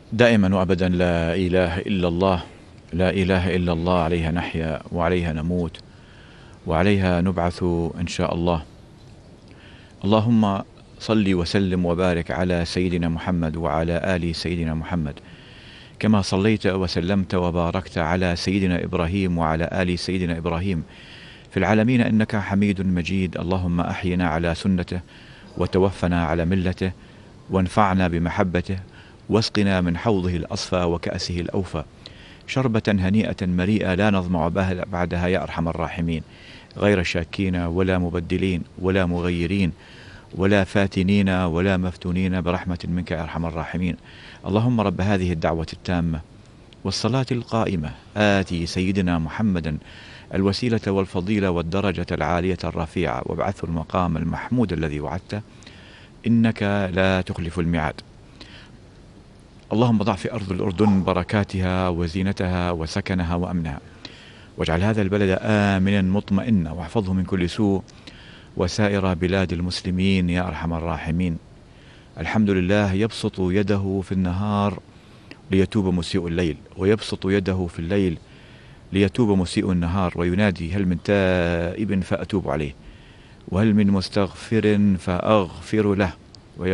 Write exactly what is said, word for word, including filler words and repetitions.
دائما وأبدا لا إله إلا الله. لا إله إلا الله، عليها نحيا وعليها نموت وعليها نبعث إن شاء الله. اللهم صل وسلم وبارك على سيدنا محمد وعلى آل سيدنا محمد، كما صليت وسلمت وباركت على سيدنا إبراهيم وعلى آل سيدنا إبراهيم في العالمين إنك حميد مجيد. اللهم أحينا على سنته وتوفنا على ملته وانفعنا بمحبته واسقنا من حوضه الأصفى وكأسه الأوفى شربة هنيئة مريئة لا نظمع بعدها يا أرحم الراحمين، غير شاكين ولا مبدلين ولا مغيرين ولا فاتنين ولا مفتونين، برحمة منك يا أرحم الراحمين. اللهم رب هذه الدعوة التامة والصلاة القائمة آتي سيدنا محمدا الوسيلة والفضيلة والدرجة العالية الرفيعة وابعثه المقام المحمود الذي وعدته، إنك لا تخلف الميعاد. اللهم ضع في أرض الأردن بركاتها وزينتها وسكنها وأمنها، واجعل هذا البلد آمنا مطمئنا، واحفظه من كل سوء وسائر بلاد المسلمين يا أرحم الراحمين. الحمد لله يبسط يده في النهار ليتوب مسيء الليل، ويبسط يده في الليل ليتوب مسيء النهار، وينادي هل من تائب فأتوب عليه، وهل من مستغفر فأغفر له.